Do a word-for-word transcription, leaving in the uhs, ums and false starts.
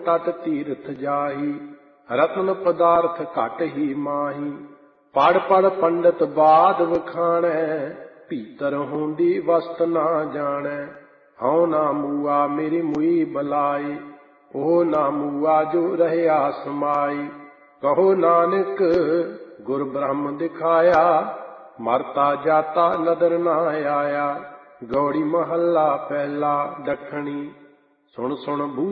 तट तीर्थ जाही, रत्न पदार्थ घट ही माही। पढ़ पढ़ पंडित बाद वखाणै, भीतर होंदी वस्त ना जाणै। हऊँ ना मूआ मेरी मुई बलाई, ओह ना मूआ जो रहया समाई। कहो नानक गुर ब्रह्म दिखाया, मरता जाता नदर ना आया। गौड़ी महला पहला दखनी। सुन सुन बूझ